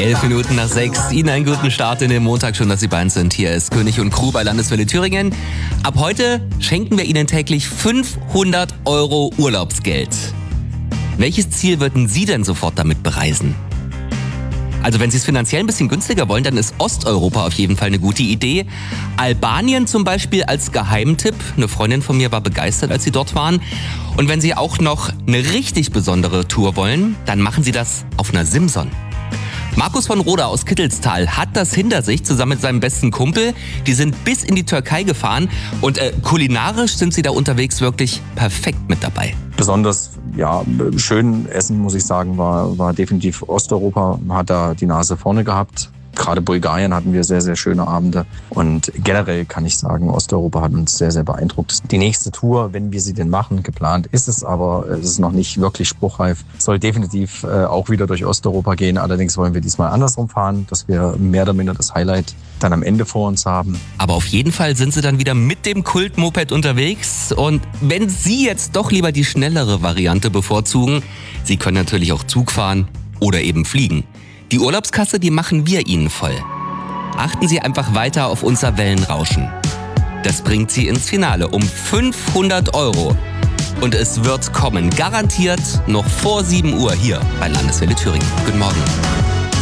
11:11. Ihnen einen guten Start in den Montag. Schön, dass Sie bei uns sind. Hier ist König und Crew bei Landeswelle Thüringen. Ab heute schenken wir Ihnen täglich 500 € Urlaubsgeld. Welches Ziel würden Sie denn sofort damit bereisen? Also wenn Sie es finanziell ein bisschen günstiger wollen, dann ist Osteuropa auf jeden Fall eine gute Idee. Albanien zum Beispiel als Geheimtipp. Eine Freundin von mir war begeistert, als sie dort waren. Und wenn Sie auch noch eine richtig besondere Tour wollen, dann machen Sie das auf einer Simson. Markus von Roda aus Kittelstal hat das hinter sich, zusammen mit seinem besten Kumpel. Die sind bis in die Türkei gefahren und kulinarisch sind sie da unterwegs wirklich perfekt mit dabei. Besonders schön essen, muss ich sagen, war definitiv Osteuropa. Man hat da die Nase vorne gehabt. Gerade Bulgarien hatten wir sehr, sehr schöne Abende. Und generell kann ich sagen, Osteuropa hat uns sehr, sehr beeindruckt. Die nächste Tour, wenn wir sie denn machen, geplant ist es, aber es ist noch nicht wirklich spruchreif. Soll definitiv auch wieder durch Osteuropa gehen. Allerdings wollen wir diesmal andersrum fahren, dass wir mehr oder minder das Highlight dann am Ende vor uns haben. Aber auf jeden Fall sind sie dann wieder mit dem Kultmoped unterwegs. Und wenn Sie jetzt doch lieber die schnellere Variante bevorzugen, Sie können natürlich auch Zug fahren oder eben fliegen. Die Urlaubskasse, die machen wir Ihnen voll. Achten Sie einfach weiter auf unser Wellenrauschen. Das bringt Sie ins Finale um 500 €. Und es wird kommen, garantiert noch vor 7 Uhr hier bei Landeswelle Thüringen. Guten Morgen.